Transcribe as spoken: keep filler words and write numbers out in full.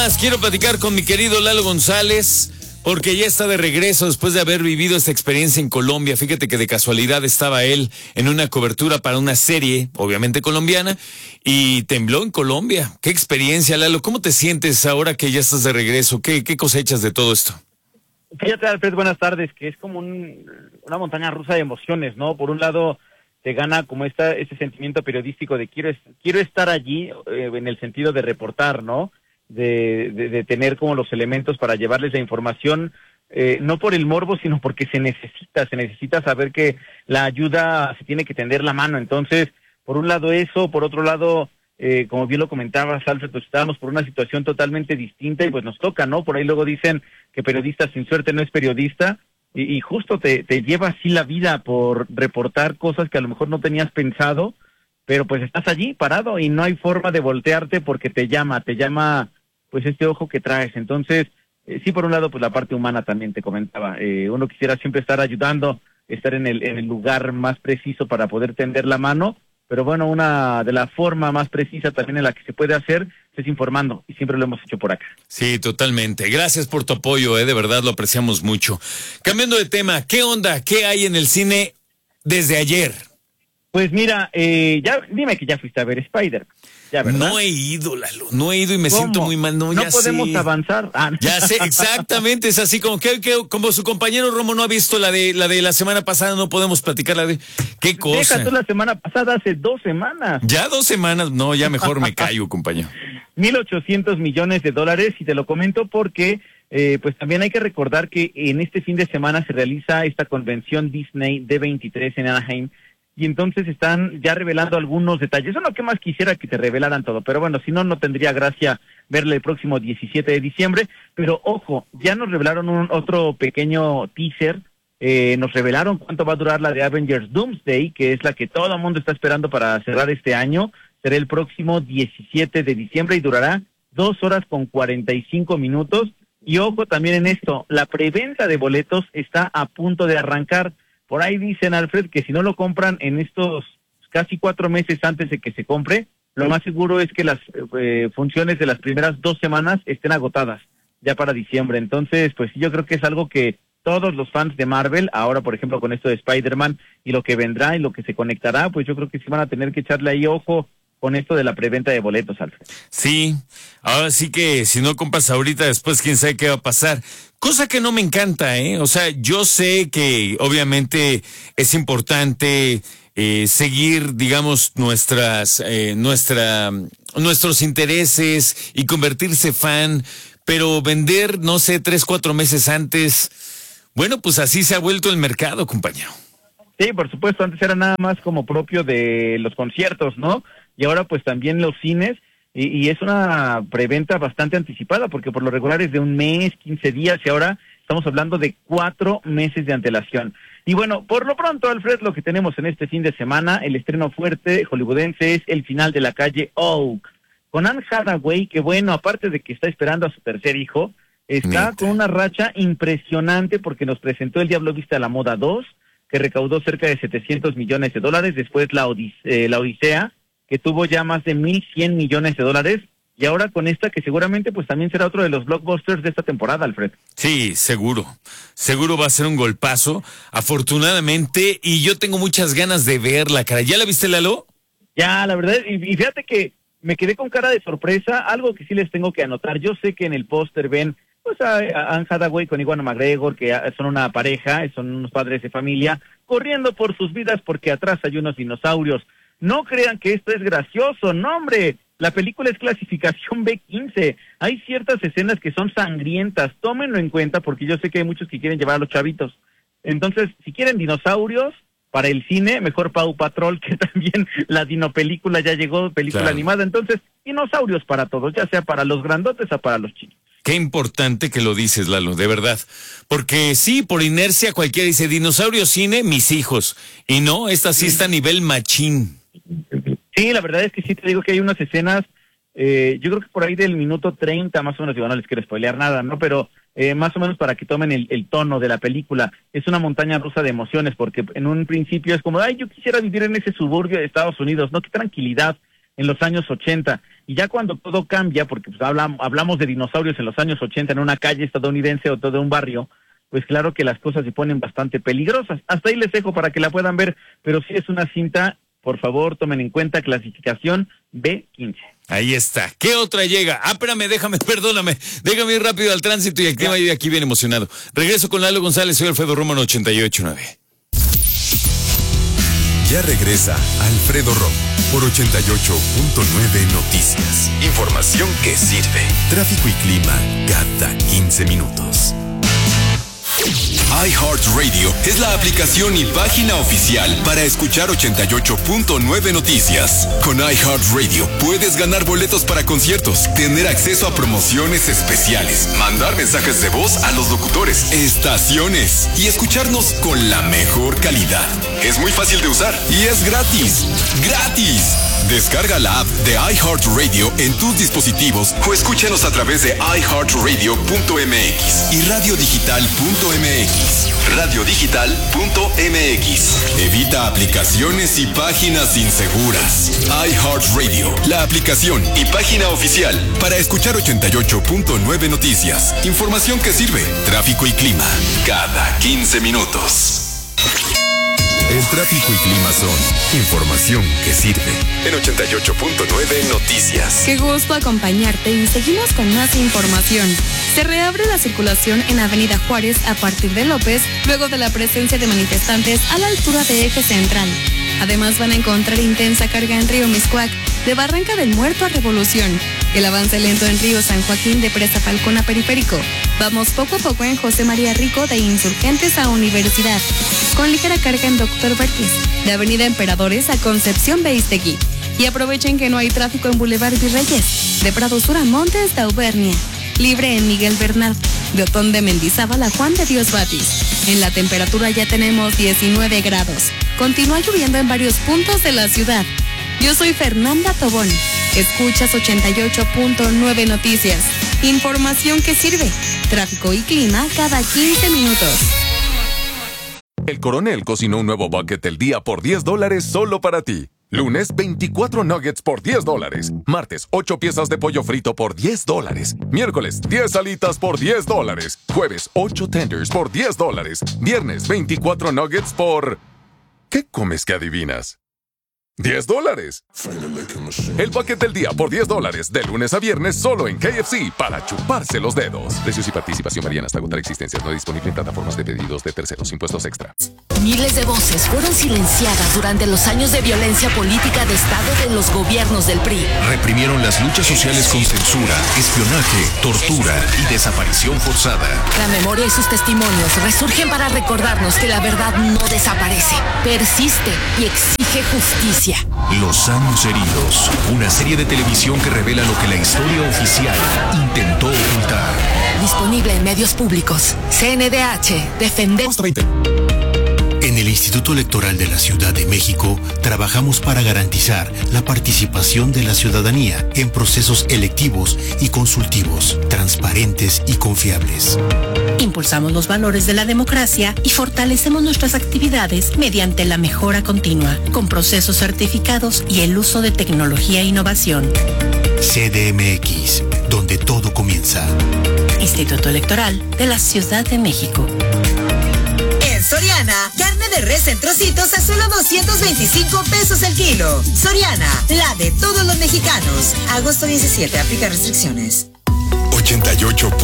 más, quiero platicar con mi querido Lalo González, porque ya está de regreso después de haber vivido esta experiencia en Colombia. Fíjate que de casualidad estaba él en una cobertura para una serie, obviamente colombiana, y tembló en Colombia. ¿Qué experiencia, Lalo? ¿Cómo te sientes ahora que ya estás de regreso? ¿Qué, qué cosechas de todo esto? Fíjate, Alfred, buenas tardes, que es como un, una montaña rusa de emociones, ¿no? Por un lado, te gana como esta, este sentimiento periodístico de quiero, quiero estar allí, eh, en el sentido de reportar, ¿no? De, de, de tener como los elementos para llevarles la información, eh, no por el morbo, sino porque se necesita, se necesita saber que la ayuda se tiene que tender la mano. Entonces, por un lado eso, por otro lado, eh, como bien lo comentabas, Alfred, pues estábamos por una situación totalmente distinta y pues nos toca, ¿no? Por ahí luego dicen que periodista sin suerte no es periodista, y, y justo te, te lleva así la vida por reportar cosas que a lo mejor no tenías pensado, pero pues estás allí parado y no hay forma de voltearte porque te llama, te llama pues este ojo que traes. Entonces, eh, sí, por un lado, pues la parte humana también te comentaba, eh, uno quisiera siempre estar ayudando, estar en el, en el lugar más preciso para poder tender la mano, pero bueno, una de la forma más precisa también en la que se puede hacer es informando, y siempre lo hemos hecho por acá. Sí, totalmente. Gracias por tu apoyo, eh, de verdad lo apreciamos mucho. Cambiando de tema, ¿qué onda? ¿Qué hay en el cine desde ayer? Pues mira, eh, ya dime que ya fuiste a ver Spider-Man. Ya, ¿verdad? No he ido, Lalo, no he ido y me ¿Cómo? siento muy mal. No, no ya podemos sé. avanzar. Ah, no. Ya sé, exactamente, es así como que, que como su compañero Romo no ha visto la de la de la semana pasada, no podemos platicar la de qué cosa. Deja tú la semana pasada, hace dos semanas. Ya dos semanas, no, ya mejor me callo, compañero. mil ochocientos millones de dólares, y te lo comento porque eh, pues también hay que recordar que en este fin de semana se realiza esta convención Disney D veintitrés en Anaheim, y entonces están ya revelando algunos detalles. Eso es lo que más quisiera, que te revelaran todo, pero bueno, si no, no tendría gracia verle el próximo diecisiete de diciembre, pero ojo, ya nos revelaron un otro pequeño teaser, eh, nos revelaron cuánto va a durar la de Avengers Doomsday, que es la que todo el mundo está esperando para cerrar este año. Será el próximo diecisiete de diciembre y durará dos horas con cuarenta y cinco minutos, y ojo también en esto, la preventa de boletos está a punto de arrancar. Por ahí dicen, Alfred, que si no lo compran en estos casi cuatro meses antes de que se compre, lo más seguro es que las eh, funciones de las primeras dos semanas estén agotadas ya para diciembre. Entonces, pues yo creo que es algo que todos los fans de Marvel, ahora por ejemplo con esto de Spider-Man y lo que vendrá y lo que se conectará, pues yo creo que sí van a tener que echarle ahí ojo con esto de la preventa de boletos, Alfred. Sí, ahora sí que si no compras ahorita, después quién sabe qué va a pasar. Cosa que no me encanta, ¿eh? O sea, yo sé que obviamente es importante eh, seguir, digamos, nuestras, eh, nuestra, nuestros intereses y convertirse fan, pero vender, no sé, tres, cuatro meses antes, bueno, pues así se ha vuelto el mercado, compañero. Sí, por supuesto, antes era nada más como propio de los conciertos, ¿no? Y ahora pues también los cines, y, y es una preventa bastante anticipada, porque por lo regular es de un mes, quince días, y ahora estamos hablando de cuatro meses de antelación. Y bueno, por lo pronto, Alfred, lo que tenemos en este fin de semana, el estreno fuerte hollywoodense es El final de la calle Oak, con Anne Hathaway, que bueno, aparte de que está esperando a su tercer hijo, está Neta. con una racha impresionante, porque nos presentó El Diablo Viste a la Moda dos, que recaudó cerca de setecientos millones de dólares, después la, Odis eh, la Odisea, que tuvo ya más de mil cien millones de dólares, y ahora con esta que seguramente pues también será otro de los blockbusters de esta temporada, Alfred. Sí, seguro, seguro va a ser un golpazo, afortunadamente, y yo tengo muchas ganas de verla, cara. ¿Ya la viste, Lalo? Ya, la verdad, y, y fíjate que me quedé con cara de sorpresa, algo que sí les tengo que anotar. Yo sé que en el póster ven pues a, a Anne Hathaway con Ewan McGregor, que son una pareja, son unos padres de familia, corriendo por sus vidas porque atrás hay unos dinosaurios. No crean que esto es gracioso, no hombre, la película es clasificación B quince, hay ciertas escenas que son sangrientas, tómenlo en cuenta porque yo sé que hay muchos que quieren llevar a los chavitos. Entonces, si quieren dinosaurios para el cine, mejor Paw Patrol, que también la dinopelícula ya llegó, película Claro. animada. Entonces, dinosaurios para todos, ya sea para los grandotes o para los chicos. Qué importante que lo dices, Lalo, de verdad. Porque sí, por inercia cualquiera dice dinosaurio cine, mis hijos. Y no, esta sí está a nivel machín. Sí, la verdad es que sí te digo que hay unas escenas, eh, yo creo que por ahí del minuto treinta más o menos, digo, no les quiero spoilear nada, ¿no? Pero eh, más o menos para que tomen el, el tono de la película. Es una montaña rusa de emociones, porque en un principio es como, ay, yo quisiera vivir en ese suburbio de Estados Unidos, ¿no? Qué tranquilidad en los años ochenta. Y ya cuando todo cambia, porque pues hablamos, hablamos de dinosaurios en los años ochenta en una calle estadounidense o todo un barrio, pues claro que las cosas se ponen bastante peligrosas. Hasta ahí les dejo para que la puedan ver, pero si es una cinta, por favor, tomen en cuenta clasificación B quince. Ahí está. ¿Qué otra llega? Ah, espérame, déjame, perdóname. Déjame ir rápido al tránsito y activa y aquí bien emocionado. Regreso con Lalo González, soy Alfredo Romo en ochenta y ocho punto nueve. Ya regresa Alfredo Romo por ochenta y ocho punto nueve Noticias. Información que sirve. Tráfico y clima cada quince minutos. iHeartRadio es la aplicación y página oficial para escuchar ochenta y ocho punto nueve Noticias. Con iHeartRadio puedes ganar boletos para conciertos, tener acceso a promociones especiales, mandar mensajes de voz a los locutores, estaciones y escucharnos con la mejor calidad. Es muy fácil de usar y es gratis. ¡Gratis! Descarga la app de iHeartRadio en tus dispositivos o escúchanos a través de i heart radio punto m x y radio digital punto m x. radio digital punto m x. Evita aplicaciones y páginas inseguras. iHeartRadio, la aplicación y página oficial para escuchar ochenta y ocho punto nueve Noticias. Información que sirve. Tráfico y clima cada quince minutos. El tráfico y clima son información que sirve. En ochenta y ocho punto nueve Noticias. Qué gusto acompañarte y seguimos con más información. Se reabre la circulación en Avenida Juárez a partir de López, luego de la presencia de manifestantes a la altura de Eje Central. Además van a encontrar intensa carga en Río Miscuac, de Barranca del Muerto a Revolución. El avance lento en Río San Joaquín de Presa Falcón a Periférico. Vamos poco a poco en José María Rico de Insurgentes a Universidad. Con ligera carga en Doctor Vértiz, de Avenida Emperadores a Concepción Beistegui. Y aprovechen que no hay tráfico en Boulevard Virreyes, de Prado Sur a Montes de Auvernia. Libre en Miguel Bernard, de Otón de Mendizábal a Juan de Dios Batis. En la temperatura ya tenemos diecinueve grados. Continúa lloviendo en varios puntos de la ciudad. Yo soy Fernanda Tobón. Escuchas ochenta y ocho punto nueve Noticias. Información que sirve. Tráfico y clima cada quince minutos. El Coronel cocinó un nuevo bucket del día por diez dólares solo para ti. Lunes, veinticuatro nuggets por diez dólares. Martes, ocho piezas de pollo frito por diez dólares. Miércoles, diez alitas por diez dólares. Jueves, ocho tenders por diez dólares. Viernes, veinticuatro nuggets por... ¿Qué comes que adivinas? diez dólares. El paquete del día por diez dólares, de lunes a viernes, solo en K F C, para chuparse los dedos. Precios y participación varían hasta agotar existencias. No disponible en plataformas de pedidos de terceros. Impuestos extra. Miles de voces fueron silenciadas durante los años de violencia política de Estado de los gobiernos del P R I. Reprimieron las luchas sociales con censura, espionaje, tortura y desaparición forzada. La memoria y sus testimonios resurgen para recordarnos que la verdad no desaparece, persiste y exige justicia. Los años heridos, una serie de televisión que revela lo que la historia oficial intentó ocultar. Disponible en medios públicos. C N D H, defender. En el Instituto Electoral de la Ciudad de México, trabajamos para garantizar la participación de la ciudadanía en procesos electivos y consultivos, transparentes y confiables. Impulsamos los valores de la democracia y fortalecemos nuestras actividades mediante la mejora continua, con procesos certificados y el uso de tecnología e innovación. C D M X, donde todo comienza. Instituto Electoral de la Ciudad de México. En Soriana, carne de res en trocitos a solo doscientos veinticinco pesos el kilo. Soriana, la de todos los mexicanos. Agosto diecisiete, aplica restricciones. ochenta y ocho